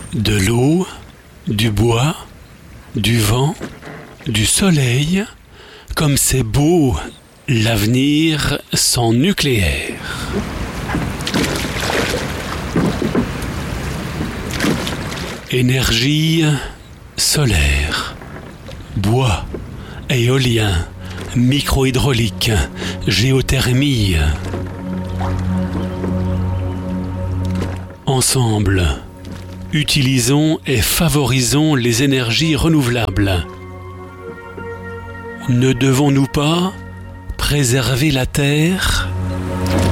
De l'eau, du bois, du vent, du soleil, comme c'est beau l'avenir sans nucléaire. Énergie solaire, bois, éolien, micro-hydraulique, géothermie. Ensemble, utilisons et favorisons les énergies renouvelables. Ne devons-nous pas préserver la Terre